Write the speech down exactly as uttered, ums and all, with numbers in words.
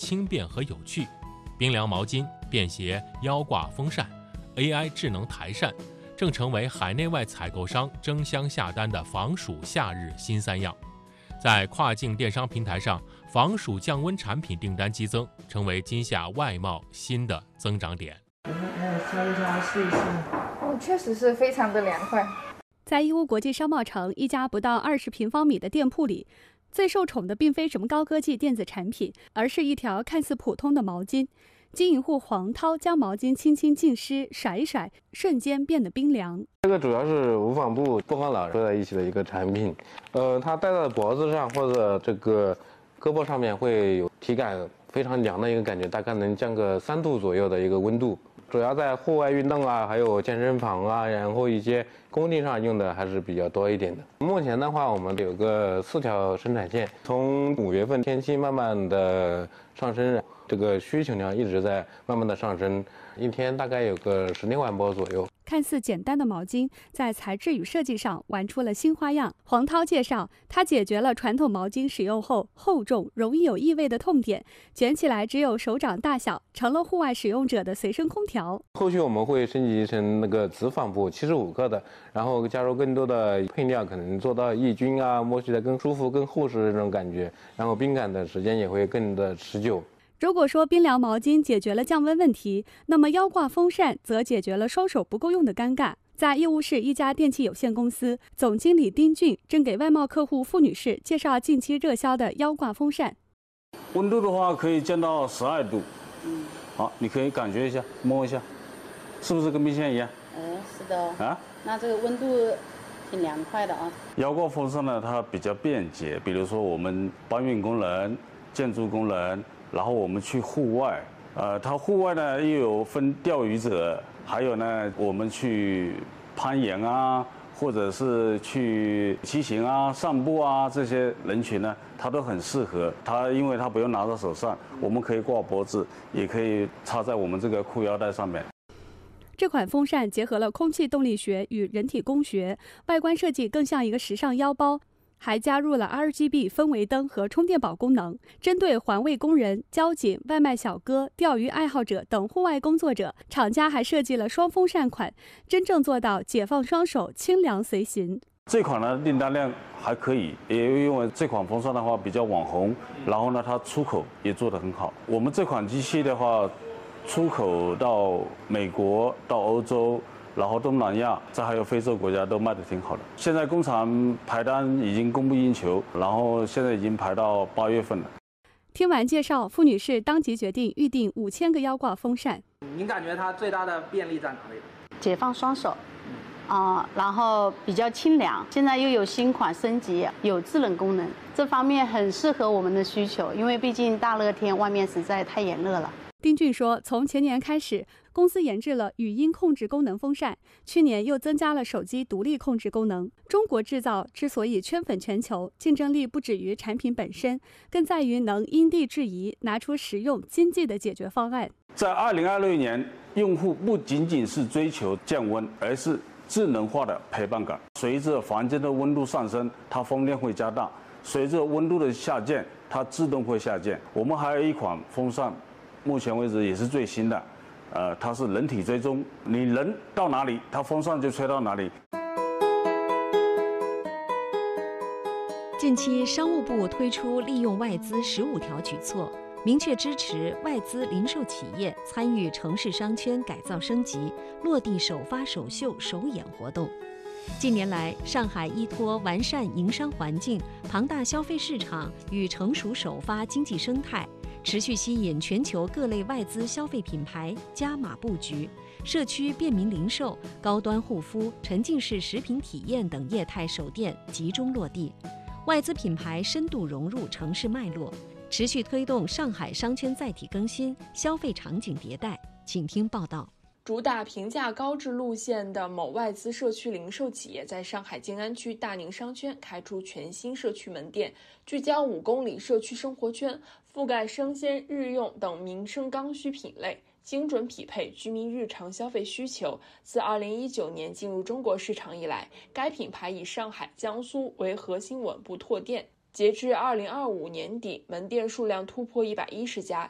轻便和有趣，冰凉毛巾、便携腰挂风扇、A I 智能台扇，正成为海内外采购商争相下单的防暑夏日新三样。在跨境电商平台上，防暑降温产品订单激增，成为今夏外贸新的增长点。 我们来挑一挑试一试。 哦，确实是非常的凉快。 在义乌国际商贸城一家不到二十平方米的店铺里，最受宠的并非什么高科技电子产品，而是一条看似普通的毛巾。经营户黄涛将毛巾轻轻浸湿，甩一甩，瞬间变得冰凉。 这个主要是无纺布不和老合在一起的一个产品，呃，它戴在脖子上或者这个胳膊上面会有体感非常凉的一个感觉，大概能降个三度左右的一个温度。主要在户外运动啊，还有健身房啊，然后一些工地上用的还是比较多一点的。目前的话，我们有个四条生产线，从五月份天气慢慢的上升，这个需求量一直在慢慢的上升，一天大概有个十六万波左右。 看似简单的毛巾，在材质与设计上玩出了新花样。黄涛介绍，他解决了传统毛巾使用后厚重、容易有异味的痛点，卷起来只有手掌大小，成了户外使用者的随身空调。 后续我们会升级成那个直纺布，七十五克的，然后加入更多的配料，可能做到抑菌啊，摸起来更舒服、更厚实的这种感觉，然后冰感的时间也会更的持久。 如果说冰凉毛巾解决了降温问题，那么腰挂风扇则解决了双手不够用的尴尬。在义乌市一家电器有限公司，总经理丁俊正给外贸客户付女士介绍近期热销的腰挂风扇。 温度的话可以降到十二度，嗯，好，你可以感觉一下，摸一下，是不是跟冰箱一样？ 嗯，是的哦。 啊， 那这个温度挺凉快的啊。 腰挂风扇呢，它比较便捷，比如说我们搬运工人、建筑工人。然后我们去户外，呃，它户外呢又有分钓鱼者，还有呢我们去攀岩啊，或者是去骑行啊、散步啊，这些人群呢，它都很适合。它因为它不用拿在手上，我们可以挂脖子，也可以插在我们这个裤腰带上面。 这款风扇结合了空气动力学与人体工学，外观设计更像一个时尚腰包。还加入了 R G B 氛围灯和充电宝功能，针对环卫工人、交警、外卖小哥、钓鱼爱好者等户外工作者，厂家还设计了双风扇款，真正做到解放双手，清凉随行。 这款呢订单量还可以，也因为这款风扇的话比较网红，然后呢它出口也做得很好。我们这款机器的话，出口到美国、到欧洲。然后东南亚，这还有非洲国家都卖得挺好的。现在工厂排单已经供不应求，然后现在已经排到八月份了。 听完介绍，付女士当即决定预订五千个腰挂风扇。 您感觉它最大的便利在哪里？ 解放双手，啊、呃，然后比较清凉。现在又有新款升级，有制冷功能，这方面很适合我们的需求，因为毕竟大热天外面实在太炎热了。 丁俊说，从前年开始，公司研制了语音控制功能风扇，去年又增加了手机独立控制功能。中国制造之所以圈粉全球，竞争力不止于产品本身，更在于能因地制宜，拿出实用经济的解决方案。 在二零二六年，用户不仅仅是追求降温，而是智能化的陪伴感。随着房间的温度上升，它风量会加大；随着温度的下降，它自动会下降。我们还有一款风扇。目前为止也是最新的，呃，它是人体追踪，你人到哪里，它风扇就吹到哪里。 近期，商务部推出利用外资十五条举措，明确支持外资零售企业参与城市商圈改造升级、落地首发首秀首演活动。近年来，上海依托完善营商环境、庞大消费市场与成熟首发经济生态。持续吸引全球各类外资消费品牌加码布局，社区便民零售、高端护肤、沉浸式食品体验等业态首店集中落地，外资品牌深度融入城市脉络，持续推动上海商圈载体更新、消费场景迭代。请听报道。 主打平价高质路线的某外资社区零售企业在上海静安区大宁商圈开出全新社区门店，聚焦五公里社区生活圈，覆盖生鲜、日用等民生刚需品类，精准匹配居民日常消费需求。自二零一九年进入中国市场以来，该品牌以上海、江苏为核心稳步拓店。截至二零二五年底，门店数量突破一百一十家，